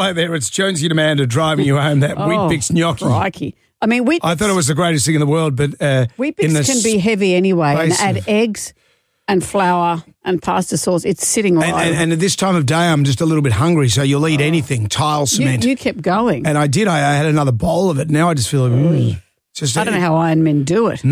hello there. It's Jonesy and Amanda driving you home. That Weet-Bix gnocchi. Crikey. I mean, I thought it was the greatest thing in the world, but Weet-Bix can be heavy anyway, and add eggs and flour and pasta sauce. It's sitting right. And at this time of day, I'm just a little bit hungry, so you'll eat anything. Tile cement. You kept going, and I did. I had another bowl of it. Now I just feel like, I don't know how Iron Men do it.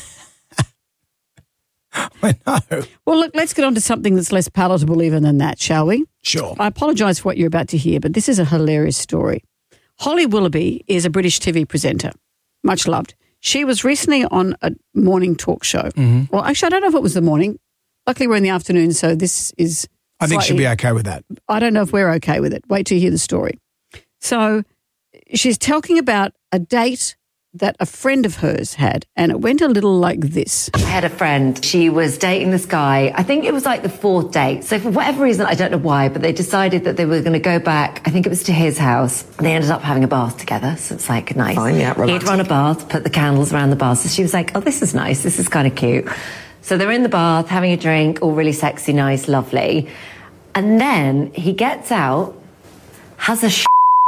I know. Well, look, let's get on to something that's less palatable even than that, shall we? Sure. I apologise for what you're about to hear, but this is a hilarious story. Holly Willoughby is a British TV presenter, much loved. She was recently on a morning talk show. Mm-hmm. Well, actually, I don't know if it was the morning. Luckily, we're in the afternoon, so this is I think she'll be okay with that. I don't know if we're okay with it. Wait till you hear the story. So she's talking about a date that a friend of hers had, and it went a little like this. I had a friend. She was dating this guy. I think it was like the fourth date. So for whatever reason, I don't know why, but they decided that they were going to go back. I think it was to his house. They ended up having a bath together. So it's like nice. Fine, yeah, romantic. He'd run a bath, put the candles around the bath. So she was like, oh, this is nice. This is kind of cute. So they're in the bath, having a drink, all really sexy, nice, lovely. And then he gets out, has a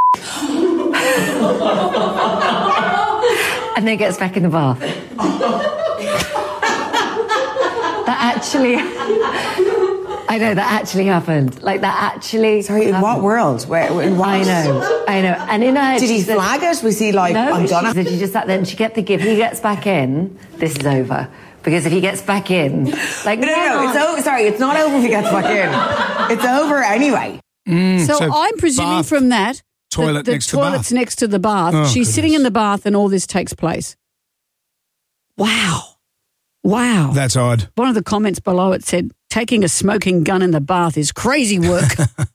and then gets back in the bath. That actually happened. Like, that actually Sorry, in happened. what world? In what? I know. And in her head, Did he flag it? Was he like, no, I'm done? she just sat there and she kept thinking, if he gets back in, this is over. Because if he gets back in, like... No, it's over. Sorry, it's not over if he gets back in. It's over anyway. So I'm presuming bath, from that... Toilet the next to the toilet's bath. next to the bath. Oh, She's sitting in the bath and all this takes place. Wow. That's odd. One of the comments below it said, taking a smoking gun in the bath is crazy work.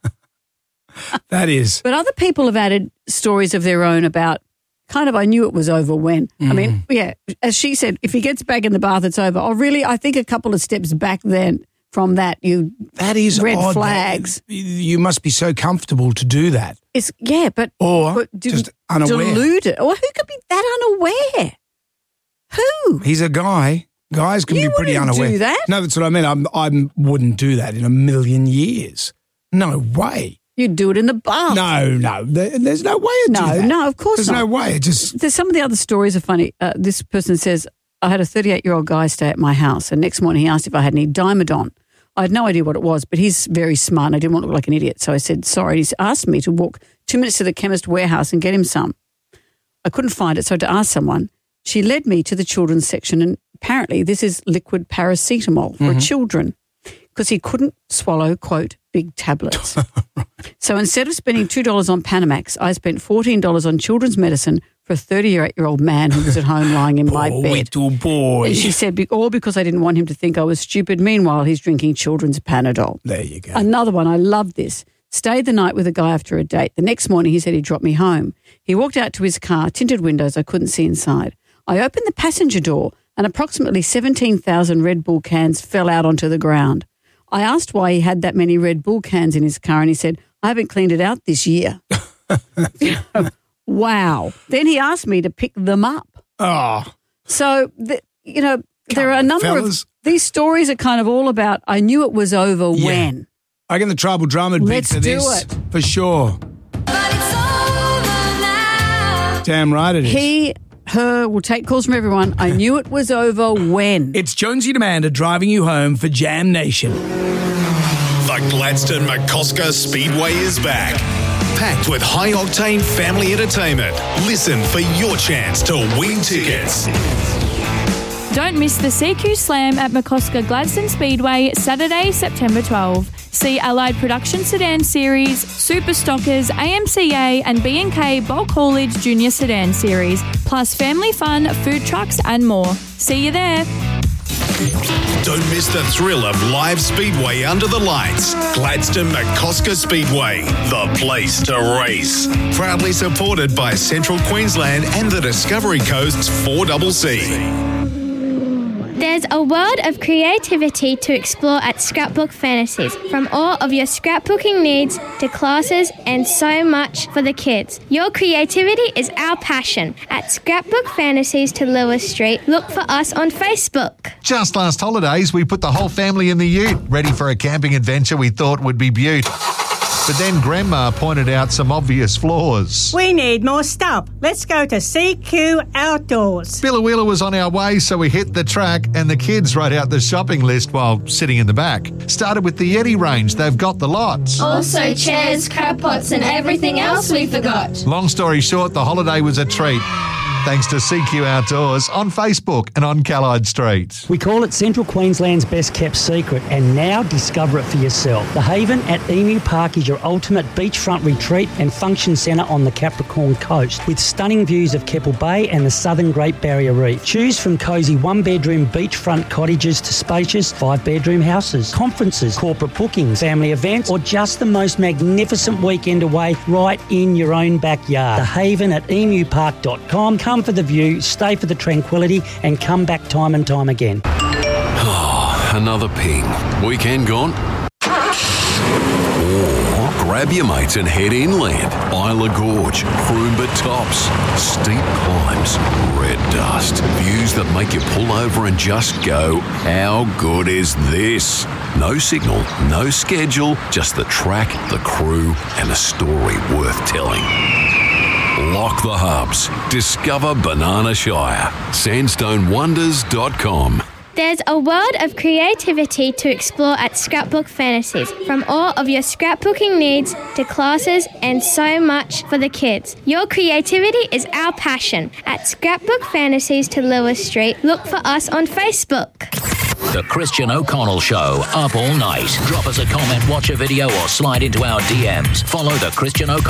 That is. But other people have added stories of their own about kind of, I knew it was over when. I mean, yeah, as she said, if he gets back in the bath, it's over. Oh, really? I think a couple of steps back then from that, that is red odd. flags. You must be so comfortable to do that. But just unaware. Deluded. Or who could be that unaware? Who? He's a guy. Guys can be pretty wouldn't unaware. do that? No, that's what I mean. I wouldn't do that in a million years. No way. You'd do it in the bath. No. There's no way to do that. No, of course There's not. no way. There's some of the other stories are funny. This person says, I had a 38-year-old guy stay at my house, and next morning he asked if I had any Dimedon. I had no idea what it was, but he's very smart and I didn't want to look like an idiot. So I said, sorry. He's asked me to walk 2 minutes to the chemist warehouse and get him some. I couldn't find it, so to ask someone, she led me to the children's section, and apparently this is liquid paracetamol for children because he couldn't swallow, quote, big tablets. So instead of spending $2 on Panamax, I spent $14 on children's medicine for a 38-year-old man who was at home lying in my bed. Little boy. And she said, all because I didn't want him to think I was stupid. Meanwhile, he's drinking children's Panadol. There you go. Another one, I love this. Stayed the night with a guy after a date. The next morning, he said he'd drop me home. He walked out to his car, tinted windows, I couldn't see inside. I opened the passenger door and approximately 17,000 Red Bull cans fell out onto the ground. I asked why he had that many Red Bull cans in his car and he said, I haven't cleaned it out this year. Wow. Then he asked me to pick them up. Oh. So, there are a number of... These stories are kind of all about, I knew it was over when. I reckon the Tribal Drama beat Let's to do this. it. For sure. But it's over now. Damn right it is. He, her, will take calls from everyone. I knew it was over when. It's Jonesy and Amanda driving you home for Jam Nation. The Gladstone McCosker Speedway is back. Packed with high-octane family entertainment. Listen for your chance to win tickets. Don't miss the CQ Slam at McCosker Gladstone Speedway, Saturday, September 12. See Allied Production Sedan Series, Super Stockers, AMCA and B&K Bulk Haulage Junior Sedan Series, plus family fun, food trucks and more. See you there. Don't miss the thrill of live speedway under the lights. Gladstone McCosker Speedway, the place to race. Proudly supported by Central Queensland and the Discovery Coast's 4CC. There's a world of creativity to explore at Scrapbook Fantasies, from all of your scrapbooking needs to classes and so much for the kids. Your creativity is our passion. At Scrapbook Fantasies to Lewis Street, look for us on Facebook. Just last holidays, we put the whole family in the ute, ready for a camping adventure we thought would be beaut. But then Grandma pointed out some obvious flaws. We need more stuff. Let's go to CQ Outdoors. Billawheeler was on our way, so we hit the track and the kids wrote out the shopping list while sitting in the back. Started with the Yeti range. They've got the lot. Also chairs, crab pots and everything else we forgot. Long story short, the holiday was a treat. Thanks to CQ Outdoors on Facebook and on Callide Street. We call it Central Queensland's best kept secret, and now discover it for yourself. The Haven at Emu Park is your ultimate beachfront retreat and function centre on the Capricorn coast, with stunning views of Keppel Bay and the southern Great Barrier Reef. Choose from cosy one-bedroom beachfront cottages to spacious five-bedroom houses, conferences, corporate bookings, family events, or just the most magnificent weekend away right in your own backyard. The Haven at emupark.com. Come for the view, stay for the tranquility, and come back time and time again. Oh, another ping. Weekend gone? Or grab your mates and head inland. Isla Gorge, Croomba Tops, steep climbs, red dust, views that make you pull over and just go, how good is this? No signal, no schedule, just the track, the crew, and a story worth telling. Lock the hubs. Discover Banana Shire. SandstoneWonders.com. There's a world of creativity to explore at Scrapbook Fantasies, from all of your scrapbooking needs to classes and so much for the kids. Your creativity is our passion. At Scrapbook Fantasies to Lewis Street, look for us on Facebook. The Christian O'Connell Show, up all night. Drop us a comment, watch a video, or slide into our DMs. Follow the Christian O'Connell